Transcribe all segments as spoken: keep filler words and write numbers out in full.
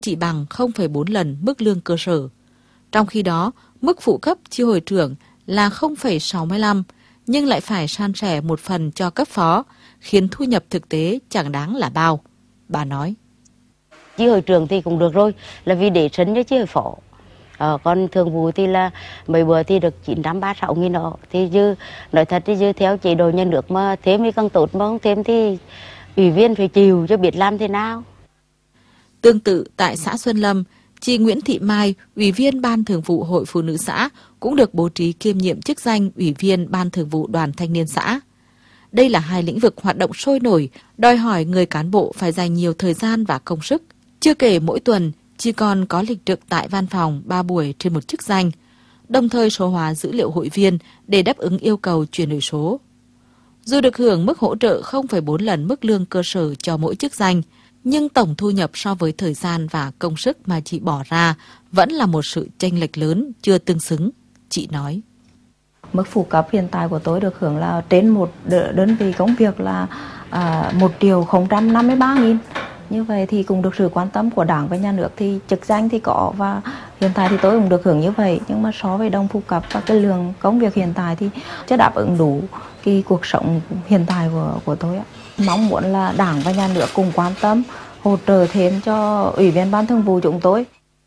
chỉ bằng không phẩy bốn lần mức lương cơ sở. Trong khi đó, mức phụ cấp chi hội trưởng là không phẩy sáu mươi lăm, nhưng lại phải san sẻ một phần cho cấp phó, khiến thu nhập thực tế chẳng đáng là bao. Bà nói. Chi hội trưởng thì cũng được rồi, là vì để sân cho chi hội phó. Ờ, còn thường vụ thì là mấy bữa thì được chín trăm ba mươi sáu nghìn đó. Thì dư, nói thật thì dư theo chế độ nhà nước mà thêm thì càng tốt, mà không thêm thì ủy viên phải chịu cho biết làm thế nào. Tương tự tại xã Xuân Lâm, chị Nguyễn Thị Mai, Ủy viên Ban Thường vụ Hội Phụ nữ xã, cũng được bố trí kiêm nhiệm chức danh Ủy viên Ban Thường vụ Đoàn Thanh niên xã. Đây là hai lĩnh vực hoạt động sôi nổi, đòi hỏi người cán bộ phải dành nhiều thời gian và công sức. Chưa kể mỗi tuần, chỉ còn có lịch trực tại văn phòng ba buổi trên một chức danh, đồng thời số hóa dữ liệu hội viên để đáp ứng yêu cầu chuyển đổi số. Dù được hưởng mức hỗ trợ không phẩy bốn lần mức lương cơ sở cho mỗi chức danh, nhưng tổng thu nhập so với thời gian và công sức mà chị bỏ ra vẫn là một sự chênh lệch lớn chưa tương xứng, chị nói. Mức phụ cấp hiện tại của tôi được hưởng là trên một đơn vị công việc là à, một triệu không trăm năm mươi ba nghìn. Như vậy thì cũng được sự quan tâm của Đảng và Nhà nước, thì chức danh thì có và hiện tại thì tôi cũng được hưởng như vậy. Nhưng mà so với đồng phụ cấp và cái lượng công việc hiện tại thì chưa đáp ứng đủ cái cuộc sống hiện tại của, của tôi. Mong muốn là Đảng và Nhà nước cùng quan tâm, hỗ trợ thêm cho Ủy viên Ban Thường vụ chúng tôi.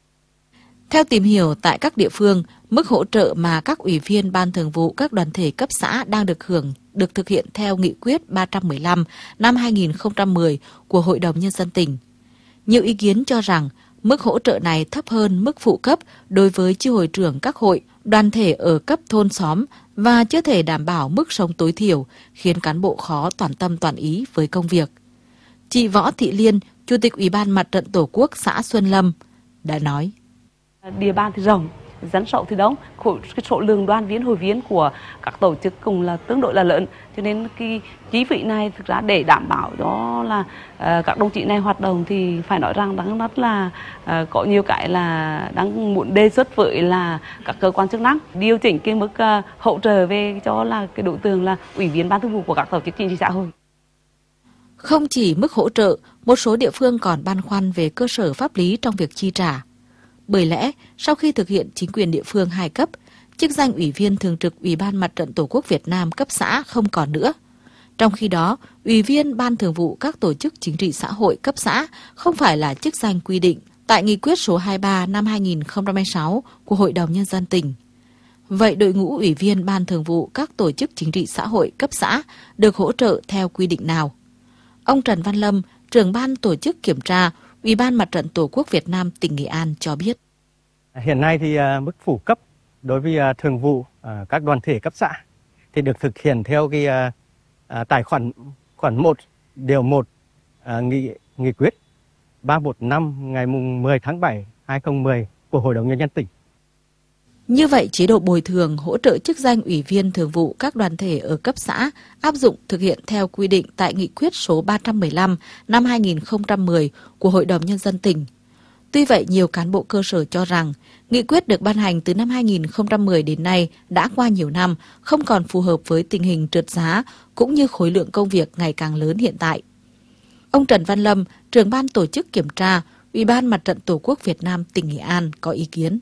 Theo tìm hiểu tại các địa phương, mức hỗ trợ mà các ủy viên Ban Thường vụ các đoàn thể cấp xã đang được hưởng được thực hiện theo Nghị quyết ba trăm mười lăm năm hai nghìn không trăm mười của Hội đồng Nhân dân tỉnh. Nhiều ý kiến cho rằng mức hỗ trợ này thấp hơn mức phụ cấp đối với chi hội trưởng các hội, đoàn thể ở cấp thôn xóm và chưa thể đảm bảo mức sống tối thiểu, khiến cán bộ khó toàn tâm toàn ý với công việc. Chị Võ Thị Liên, Chủ tịch Ủy ban Mặt trận Tổ quốc xã Xuân Lâm, đã nói. Địa bàn thì rộng, dân số thì đông, cái số lượng đoàn viên hội viên của các tổ chức cũng là tương đối là lớn, cho nên cái chi phí này thực ra để đảm bảo cho là uh, các đồng chí này hoạt động thì phải nói rằng đang rất là uh, có nhiều cái là đang muốn đề xuất với là các cơ quan chức năng điều chỉnh cái mức uh, hỗ trợ về cho là cái đối tượng là ủy viên Ban Thường vụ của các tổ chức chính trị xã hội. Không chỉ mức hỗ trợ, một số địa phương còn băn khoăn về cơ sở pháp lý trong việc chi trả. Bởi lẽ, sau khi thực hiện chính quyền địa phương hai cấp, chức danh Ủy viên Thường trực Ủy ban Mặt trận Tổ quốc Việt Nam cấp xã không còn nữa. Trong khi đó, Ủy viên Ban Thường vụ các tổ chức chính trị xã hội cấp xã không phải là chức danh quy định tại Nghị quyết số hai mươi ba năm hai nghìn không trăm hai mươi sáu của Hội đồng Nhân dân tỉnh. Vậy đội ngũ Ủy viên Ban Thường vụ các tổ chức chính trị xã hội cấp xã được hỗ trợ theo quy định nào? Ông Trần Văn Lâm, trưởng ban tổ chức kiểm tra Ủy ban Mặt trận Tổ quốc Việt Nam tỉnh Nghệ An cho biết. Hiện nay thì uh, mức phụ cấp đối với uh, thường vụ uh, các đoàn thể cấp xã thì được thực hiện theo cái uh, uh, tài khoản khoản một điều một uh, nghị nghị quyết ba trăm mười lăm ngày mùng mười tháng bảy hai nghìn không trăm mười của Hội đồng Nhân dân tỉnh. Như vậy, chế độ bồi thường hỗ trợ chức danh Ủy viên Thường vụ các đoàn thể ở cấp xã áp dụng thực hiện theo quy định tại Nghị quyết số ba trăm mười lăm năm hai nghìn không trăm mười của Hội đồng Nhân dân tỉnh. Tuy vậy, nhiều cán bộ cơ sở cho rằng nghị quyết được ban hành từ năm hai nghìn không trăm mười đến nay đã qua nhiều năm, không còn phù hợp với tình hình trượt giá cũng như khối lượng công việc ngày càng lớn hiện tại. Ông Trần Văn Lâm, trưởng ban tổ chức kiểm tra Ủy ban Mặt trận Tổ quốc Việt Nam tỉnh Nghệ An có ý kiến.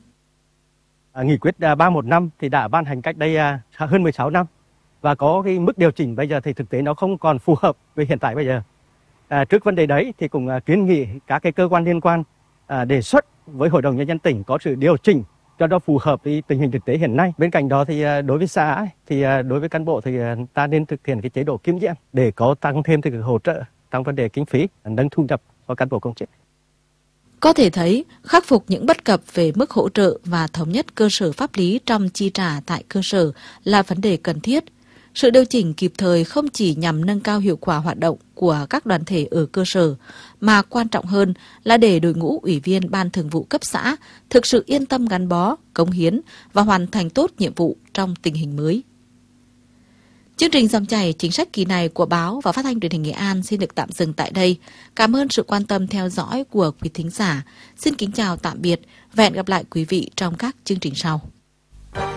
À, nghị quyết ba trăm mười lăm thì đã ban hành cách đây à, hơn mười sáu năm và có cái mức điều chỉnh bây giờ thì thực tế nó không còn phù hợp với hiện tại bây giờ. À, trước vấn đề đấy thì cũng à, kiến nghị các cái cơ quan liên quan à, đề xuất với Hội đồng Nhân dân tỉnh có sự điều chỉnh cho nó phù hợp với tình hình thực tế hiện nay. Bên cạnh đó thì à, đối với xã thì à, đối với cán bộ thì à, ta nên thực hiện cái chế độ kiêm nhiệm để có tăng thêm cái hỗ trợ trong vấn đề kinh phí, nâng thu nhập cho cán bộ công chức. Có thể thấy, khắc phục những bất cập về mức hỗ trợ và thống nhất cơ sở pháp lý trong chi trả tại cơ sở là vấn đề cần thiết. Sự điều chỉnh kịp thời không chỉ nhằm nâng cao hiệu quả hoạt động của các đoàn thể ở cơ sở, mà quan trọng hơn là để đội ngũ ủy viên Ban Thường vụ cấp xã thực sự yên tâm gắn bó, cống hiến và hoàn thành tốt nhiệm vụ trong tình hình mới. Chương trình Dòng chảy chính sách kỳ này của báo và phát thanh truyền hình Nghệ An xin được tạm dừng tại đây. Cảm ơn sự quan tâm theo dõi của quý thính giả. Xin kính chào tạm biệt và hẹn gặp lại quý vị trong các chương trình sau.